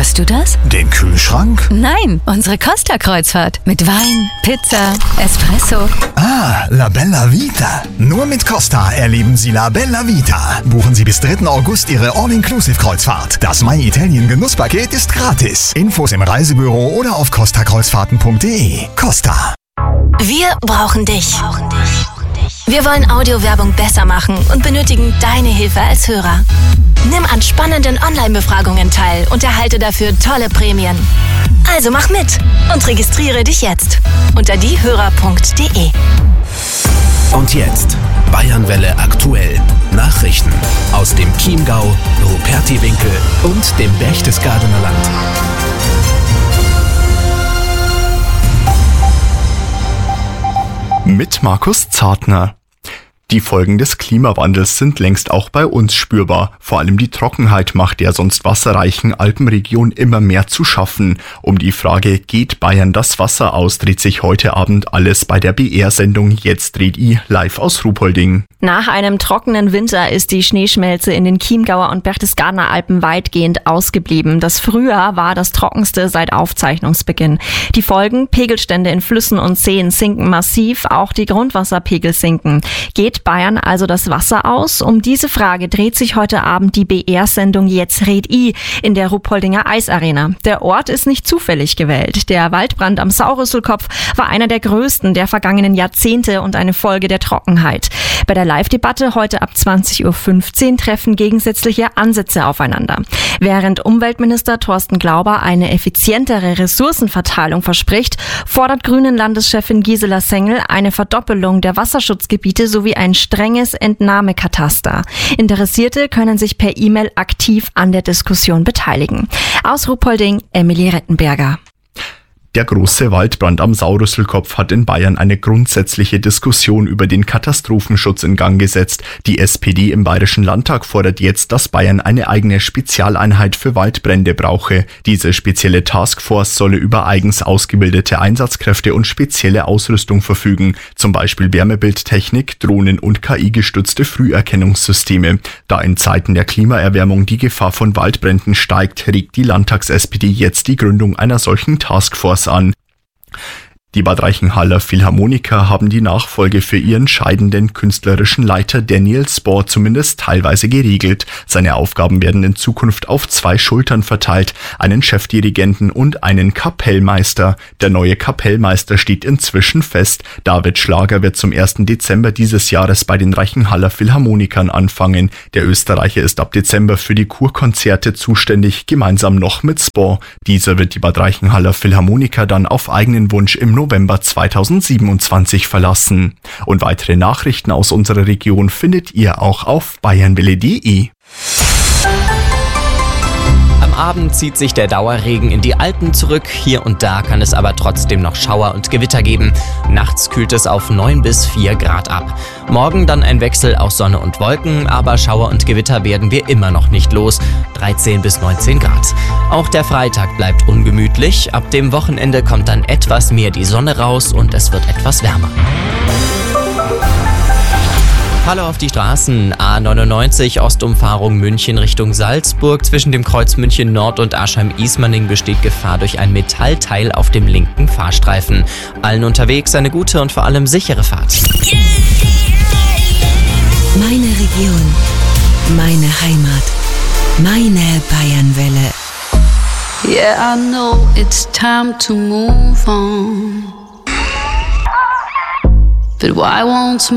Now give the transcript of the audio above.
Hörst du das? Den Kühlschrank? Nein, unsere Costa-Kreuzfahrt. Mit Wein, Pizza, Espresso. Ah, La Bella Vita. Nur mit Costa erleben Sie La Bella Vita. Buchen Sie bis 3. August Ihre All-Inclusive-Kreuzfahrt. Das My Italien Genusspaket ist gratis. Infos im Reisebüro oder auf costakreuzfahrten.de. Costa. Wir brauchen dich. Wir wollen Audiowerbung besser machen und benötigen deine Hilfe als Hörer. Nimm an spannenden Online-Befragungen teil und erhalte dafür tolle Prämien. Also mach mit und registriere dich jetzt unter diehörer.de. Und jetzt Bayernwelle aktuell. Nachrichten aus dem Chiemgau, Rupertiwinkel und dem Berchtesgadener Land. Mit Markus Zartner. Die Folgen des Klimawandels sind längst auch bei uns spürbar. Vor allem die Trockenheit macht der sonst wasserreichen Alpenregion immer mehr zu schaffen. Um die Frage, geht Bayern das Wasser aus, dreht sich heute Abend alles bei der BR-Sendung Jetzt dreht I live aus Ruhpolding. Nach einem trockenen Winter ist die Schneeschmelze in den Chiemgauer und Berchtesgadener Alpen weitgehend ausgeblieben. Das Frühjahr war das trockenste seit Aufzeichnungsbeginn. Die Folgen: Pegelstände in Flüssen und Seen sinken massiv, auch die Grundwasserpegel sinken. Geht Bayern also das Wasser aus? Um diese Frage dreht sich heute Abend die BR-Sendung Jetzt red I in der Ruhpoldinger Eisarena. Der Ort ist nicht zufällig gewählt. Der Waldbrand am Saurüsselkopf war einer der größten der vergangenen Jahrzehnte und eine Folge der Trockenheit. Bei der Live-Debatte heute ab 20.15 Uhr treffen gegensätzliche Ansätze aufeinander. Während Umweltminister Thorsten Glauber eine effizientere Ressourcenverteilung verspricht, fordert Grünen-Landeschefin Gisela Sengel eine Verdoppelung der Wasserschutzgebiete sowie ein strenges Entnahmekataster. Interessierte können sich per E-Mail aktiv an der Diskussion beteiligen. Aus Ruhpolding, Emilie Rettenberger. Der große Waldbrand am Saurüsselkopf hat in Bayern eine grundsätzliche Diskussion über den Katastrophenschutz in Gang gesetzt. Die SPD im Bayerischen Landtag fordert jetzt, dass Bayern eine eigene Spezialeinheit für Waldbrände brauche. Diese spezielle Taskforce solle über eigens ausgebildete Einsatzkräfte und spezielle Ausrüstung verfügen, zum Beispiel Wärmebildtechnik, Drohnen und KI-gestützte Früherkennungssysteme. Da in Zeiten der Klimaerwärmung die Gefahr von Waldbränden steigt, regt die Landtags-SPD jetzt die Gründung einer solchen Taskforce an. Die Bad Reichenhaller Philharmoniker haben die Nachfolge für ihren scheidenden künstlerischen Leiter Daniel Spohr zumindest teilweise geregelt. Seine Aufgaben werden in Zukunft auf 2 Schultern verteilt, einen Chefdirigenten und einen Kapellmeister. Der neue Kapellmeister steht inzwischen fest. David Schlager wird zum 1. Dezember dieses Jahres bei den Reichenhaller Philharmonikern anfangen. Der Österreicher ist ab Dezember für die Kurkonzerte zuständig, gemeinsam noch mit Spohr. Dieser wird die Bad Reichenhaller Philharmoniker dann auf eigenen Wunsch im November 2027 verlassen. Und weitere Nachrichten aus unserer Region findet ihr auch auf bayernwelle.de. Am Abend zieht sich der Dauerregen in die Alpen zurück. Hier und da kann es aber trotzdem noch Schauer und Gewitter geben. Nachts kühlt es auf 9 bis 4 Grad ab. Morgen dann ein Wechsel aus Sonne und Wolken, aber Schauer und Gewitter werden wir immer noch nicht los. 13 bis 19 Grad. Auch der Freitag bleibt ungemütlich. Ab dem Wochenende kommt dann etwas mehr die Sonne raus und es wird etwas wärmer. Hallo auf die Straßen. A99 Ostumfahrung München Richtung Salzburg. Zwischen dem Kreuz München Nord und Aschheim-Ismaning besteht Gefahr durch ein Metallteil auf dem linken Fahrstreifen. Allen unterwegs eine gute und vor allem sichere Fahrt. Meine Region, meine Heimat, meine Bayernwelle. Yeah, I know it's time to move on. But why won't